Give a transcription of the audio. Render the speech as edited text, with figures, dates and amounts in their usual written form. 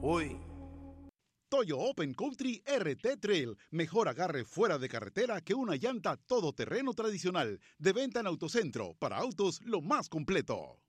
Uy. Toyo Open Country RT Trail. Mejor agarre fuera de carretera que una llanta todoterreno tradicional. De venta en Autocentro. Para autos, lo más completo.